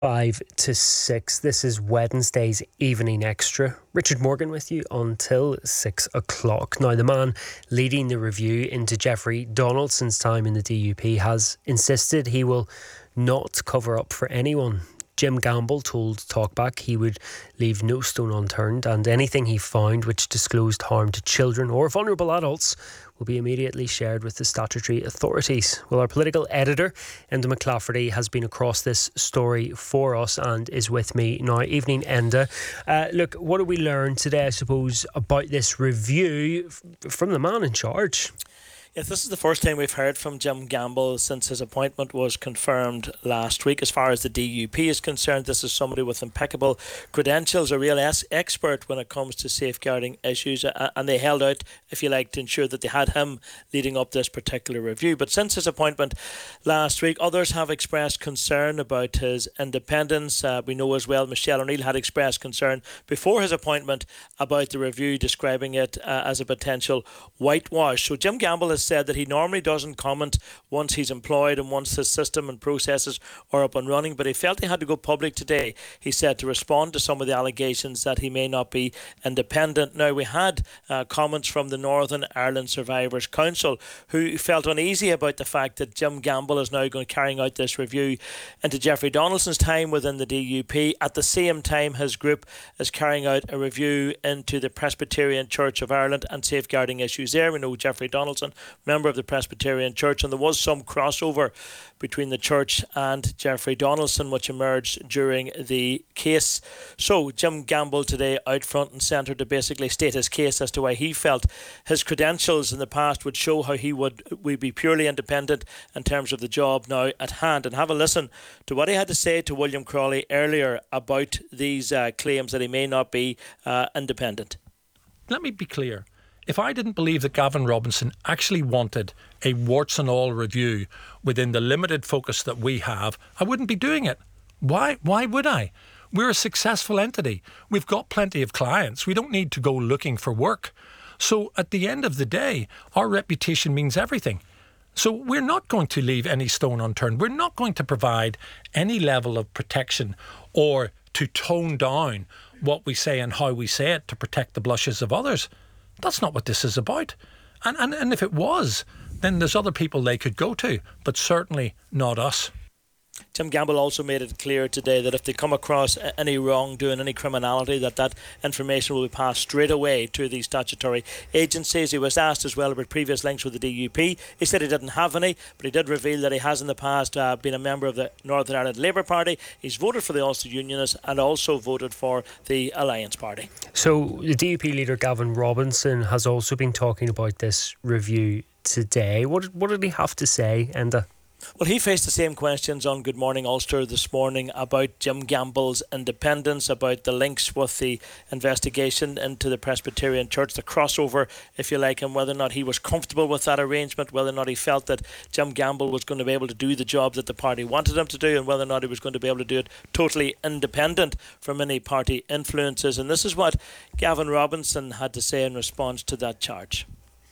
5 to 6. This is Wednesday's Evening Extra. Richard Morgan with you until 6 o'clock. Now, the man leading the review into Jeffrey Donaldson's time in the DUP has insisted he will not cover up for anyone. Jim Gamble told Talkback he would leave no stone unturned, and anything he found which disclosed harm to children or vulnerable adults will be immediately shared with the statutory authorities. Well, our political editor, Enda McClafferty, has been across this story for us and is with me now. Evening, Enda. Look, what did we learn today, I suppose, about this review from the man in charge? Yes, this is the first time we've heard from Jim Gamble since his appointment was confirmed last week. As far as the DUP is concerned, this is somebody with impeccable credentials, a real expert when it comes to safeguarding issues, and they held out, if you like, to ensure that they had him leading up this particular review. But since his appointment last week, others have expressed concern about his independence. We know as well Michelle O'Neill had expressed concern before his appointment about the review, describing it as a potential whitewash. So Jim Gamble has said that he normally doesn't comment once he's employed and once his system and processes are up and running, but he felt he had to go public today, he said, to respond to some of the allegations that he may not be independent. Now, we had comments from the Northern Ireland Survivors Council, who felt uneasy about the fact that Jim Gamble is now going to carrying out this review into Jeffrey Donaldson's time within the DUP. At the same time, his group is carrying out a review into the Presbyterian Church of Ireland and safeguarding issues there. We know Jeffrey Donaldson, member of the Presbyterian Church, and there was some crossover between the church and Jeffrey Donaldson which emerged during the case. So Jim Gamble today out front and centre to basically state his case as to why he felt his credentials in the past would show how he would be purely independent in terms of the job now at hand. And have a listen to what he had to say to William Crawley earlier about these claims that he may not be independent. Let me be clear. If I didn't believe that Gavin Robinson actually wanted a warts and all review within the limited focus that we have, I wouldn't be doing it. Why would I? We're a successful entity. We've got plenty of clients. We don't need to go looking for work. So at the end of the day, our reputation means everything. So we're not going to leave any stone unturned. We're not going to provide any level of protection or to tone down what we say and how we say it to protect the blushes of others. That's not what this is about. And if it was, then there's other people they could go to, but certainly not us. Jim Gamble also made it clear today that if they come across any wrongdoing, any criminality, that information will be passed straight away to the statutory agencies. He was asked as well about previous links with the DUP. He said he didn't have any, but he did reveal that he has in the past been a member of the Northern Ireland Labour Party. He's voted for the Ulster Unionists and also voted for the Alliance Party. So the DUP leader Gavin Robinson has also been talking about this review today. What did he have to say, Enda? Well, he faced the same questions on Good Morning Ulster this morning about Jim Gamble's independence, about the links with the investigation into the Presbyterian Church, the crossover, if you like, and whether or not he was comfortable with that arrangement, whether or not he felt that Jim Gamble was going to be able to do the job that the party wanted him to do, and whether or not he was going to be able to do it totally independent from any party influences. And this is what Gavin Robinson had to say in response to that charge.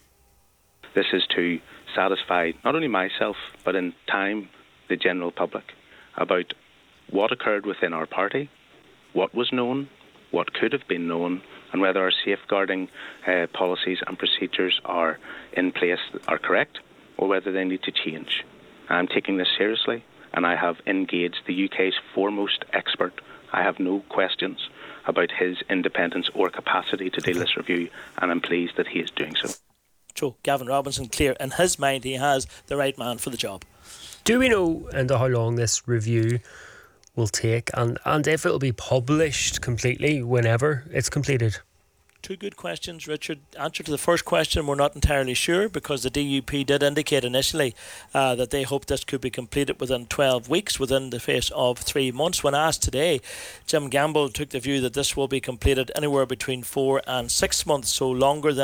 This is to satisfy not only myself but in time the general public about what occurred within our party, what was known, what could have been known, and whether our safeguarding policies and procedures are in place, are correct, or whether they need to change. I'm taking this seriously, and I have engaged the UK's foremost expert. I have no questions about his independence or capacity to deal this review, and I'm pleased that he is doing so. So Gavin Robinson, clear in his mind he has the right man for the job. Do we know, and how long this review will take, and if it will be published completely whenever it's completed? Two good questions, Richard. Answer to the first question, we're not entirely sure, because the DUP did indicate initially that they hoped this could be completed within 12 weeks, within the space of 3 months. When asked today, Jim Gamble took the view that this will be completed anywhere between 4 and 6 months, so longer than